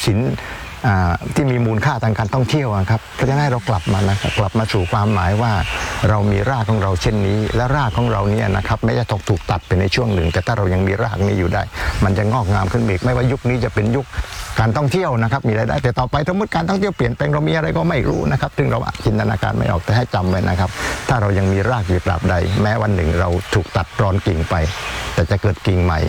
สินที่มีมูลค่าทางการท่องเที่ยวครับเพราะฉะนั้นเรากลับมานะครับกลับมาสู่ความหมายว่าเรามีรากของเราเช่นนี้และรากของเราเนี่ยนะครับไม่จะถูกตัดไปในช่วงหนึ่งแต่ถ้าเรายังมีรากนี้อยู่ได้มันจะงอกงามขึ้นอีกไม่ว่ายุคนี้จะเป็นยุคการท่องเที่ยวนะครับมีรายได้แต่ต่อไปสมมติการท่องเที่ยวเปลี่ยนแปลงเรามีอะไรก็ไม่รู้นะครับซึ่งเราจินตนาการไม่ออกแต่ให้จำไว้นะครับถ้าเรายังมีรากอยู่ตราบใดแม้วันหนึ่งเราถูกตัดรอนกิ่งไปแต่จะเกิดกิ่งใหม่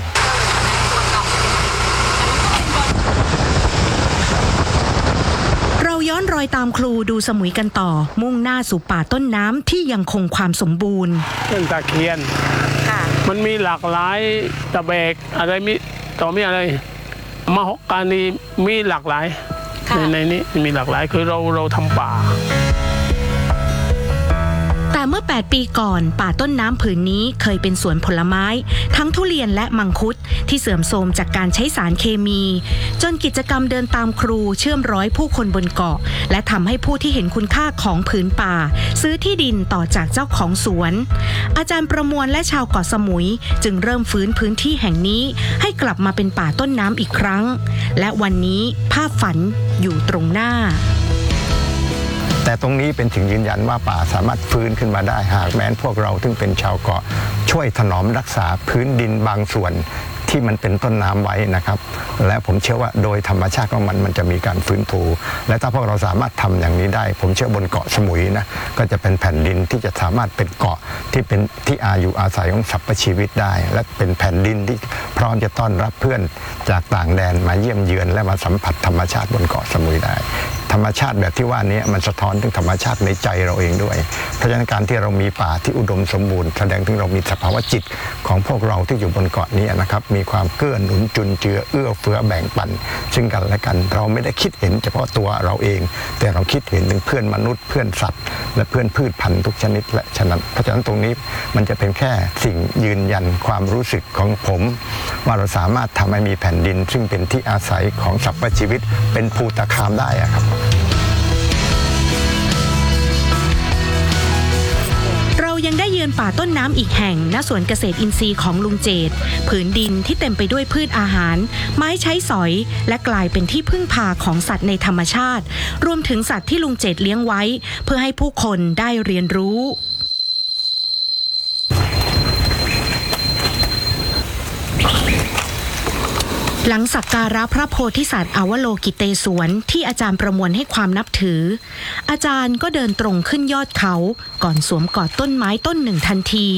เราย้อนรอยตามครูดูสมุยกันต่อมุ่งหน้าสู่ป่าต้นน้ำที่ยังคงความสมบูรณ์ต้นตะเคียนมันมีหลากหลายตะเบกอะไรมีต่อมีอะไรมหกานีมีหลากหลายในนี้มีหลากหลายคือเราทำป่าแต่เมื่อ8 ปีก่อนป่าต้นน้ำผืนนี้เคยเป็นสวนผลไม้ทั้งทุเรียนและมังคุดที่เสื่อมโทรมจากการใช้สารเคมีจนกิจกรรมเดินตามครูเชื่อมร้อยผู้คนบนเกาะและทำให้ผู้ที่เห็นคุณค่าของผืนป่าซื้อที่ดินต่อจากเจ้าของสวนอาจารย์ประมวลและชาวเกาะสมุยจึงเริ่มฟื้นพื้นที่แห่งนี้ให้กลับมาเป็นป่าต้นน้ำอีกครั้งและวันนี้ภาพฝันอยู่ตรงหน้าแต่ตรงนี้เป็นถึงยืนยันว่าป่าสามารถฟื้นขึ้นมาได้หากแม้นพวกเราซึ่งเป็นชาวเกาะช่วยถนอมรักษาพื้นดินบางส่วนที่มันเป็นต้นน้ำไว้นะครับและผมเชื่อว่าโดยธรรมชาติของมันจะมีการฟื้นฟูและถ้าพวกเราสามารถทำอย่างนี้ได้ผมเชื่อบนเกาะสมุยนะก็จะเป็นแผ่นดินที่จะสามารถเป็นเกาะที่เป็นที่อยู่อาศัยของสรรพชีวิตได้และเป็นแผ่นดินที่พร้อมจะต้อนรับเพื่อนจากต่างแดนมาเยี่ยมเยือนและมาสัมผัสธรรมชาติบนเกาะสมุยได้ธรรมชาติแบบที่ว่านี้มันสะท้อนถึงธรรมชาติในใจเราเองด้วยเพราะฉะนั้นการที่เรามีป่าที่อุดมสมบูรณ์แสดงถึงเรามีสภาวะจิตของพวกเราที่อยู่บนเกาะนี้นะครับมีความเกื้อหนุนจุนเจือเอื้อเฟื้อแบ่งปันซึ่งกันและกันเราไม่ได้คิดเห็นเฉพาะตัวเราเองแต่เราคิดเห็นถึงเพื่อนมนุษย์เพื่อนสัตว์และเพื่อนพืชพันธุ์ทุกชนิดและฉะนั้นเพราะฉะนั้นตรงนี้มันจะเป็นแค่สิ่งยืนยันความรู้สึกของผมว่าเราสามารถทำให้มีแผ่นดินซึ่งเป็นที่อาศัยของสรรพชีวิตเป็นภูตคามได้ครับยังได้ยืนป่าต้นน้ำอีกแห่งณสวนเกษตรอินทรีย์ของลุงเจตผืนดินที่เต็มไปด้วยพืชอาหารไม้ใช้สอยและกลายเป็นที่พึ่งพาของสัตว์ในธรรมชาติรวมถึงสัตว์ที่ลุงเจตเลี้ยงไว้เพื่อให้ผู้คนได้เรียนรู้หลังสักการะพระโพธิสัตว์อวโลกิเตศวรที่อาจารย์ประมวลให้ความนับถืออาจารย์ก็เดินตรงขึ้นยอดเขาก่อนสวมกอดต้นไม้ต้นหนึ่งทันที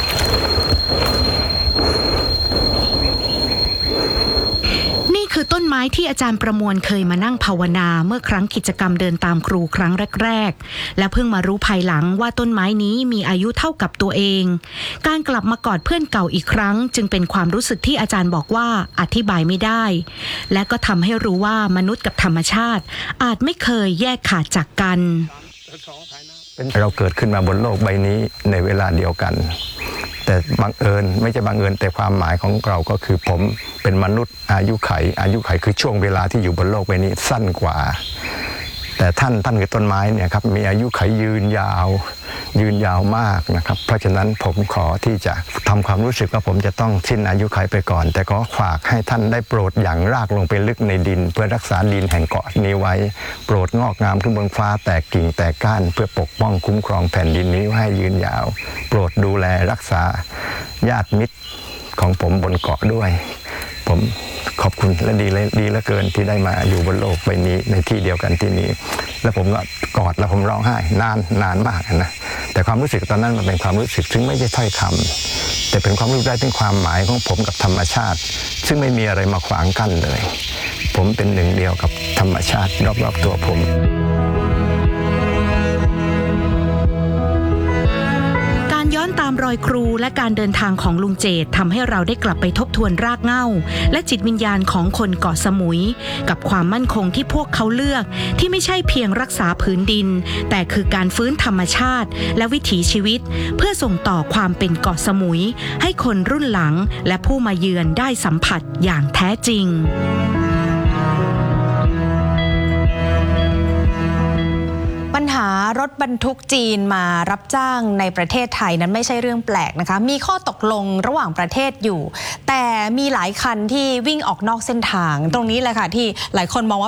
นี่คือต้นไม้ที่อาจารย์ประมวลเคยมานั่งภาวนาเมื่อครั้งกิจกรรมเดินตามครูครั้งแรกๆและเพิ่งมารู้ภายหลังว่าต้นไม้นี้มีอายุเท่ากับตัวเองการกลับมากอดเพื่อนเก่าอีกครั้งจึงเป็นความรู้สึกที่อาจารย์บอกว่าอธิบายไม่ได้และก็ทำให้รู้ว่ามนุษย์กับธรรมชาติอาจไม่เคยแยกขาดจากกันเราเกิดขึ้นมาบนโลกใบนี้ในเวลาเดียวกันแต่บังเอิญไม่ใช่บังเอิญแต่ความหมายของเราก็คือผมเป็นมนุษย์อายุไขคือช่วงเวลาที่อยู่บนโลกใบนี้สั้นกว่าแต่ท่านคือต้นไม้เนี่ยครับมีอายุไขยืนยาวมากนะครับเพราะฉะนั้นผมขอที่จะทำความรู้สึกว่าผมจะต้องสิ้นอายุไขไปก่อนแต่ก็ฝากให้ท่านได้โปรดอย่างรากลงไปลึกในดินเพื่อรักษาดินแห่งเกาะนี้ไว้โปรดงอกงามขึ้นบนฟ้าแตกกิ่งแตกก้านเพื่อปกป้องคุ้มครองแผ่นดินนี้ให้ยืนยาวโปรดดูแลรักษาญาติมิตรของผมบนเกาะด้วยผมขอบคุณและดีเหลือเกินที่ได้มาอยู่บนโลกใบนี้ในที่เดียวกันที่นี้แล้วผมก็กอดแล้วผมร้องไห้นานมากนะแต่ความรู้สึกตอนนั้นมันเป็นความรู้สึกซึ่งไม่ใช่ถ้อยคำแต่เป็นความรู้ได้ถึงความหมายของผมกับธรรมชาติซึ่งไม่มีอะไรมาขวางกั้นเลยผมเป็นหนึ่งเดียวกับธรรมชาติรอบๆตัวผมย้อนตามรอยครูและการเดินทางของลุงเจตทำให้เราได้กลับไปทบทวนรากเหง้าและจิตวิญญาณของคนเกาะสมุยกับความมั่นคงที่พวกเขาเลือกที่ไม่ใช่เพียงรักษาผืนดินแต่คือการฟื้นธรรมชาติและวิถีชีวิตเพื่อส่งต่อความเป็นเกาะสมุยให้คนรุ่นหลังและผู้มาเยือนได้สัมผัสอย่างแท้จริงปัญหารถบรรทุกจีนมารับจ้างในประเทศไทยนั้นไม่ใช่เรื่องแปลกนะคะมีข้อตกลงระหว่างประเทศอยู่แต่มีหลายคันที่วิ่งออกนอกเส้นทางตรงนี้แหละค่ะที่หลายคนมองว่า